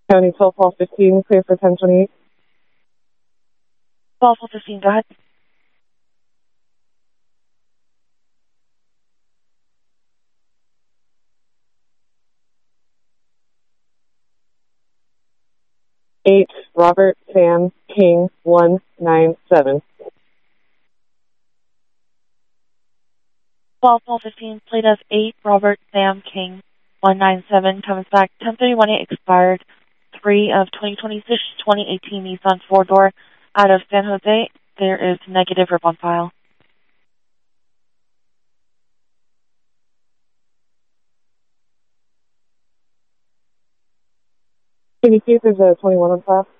County 12-15, clear for 1028. 12-15, go ahead. Eight, Robert Sam King 197. 12-15, played as 8, Robert Sam King 197, comes back 1031 expired 3 of 2026-2018 Nissan 4-door out of San Jose. There is negative rip on file. Can you see if there's a 21 on file?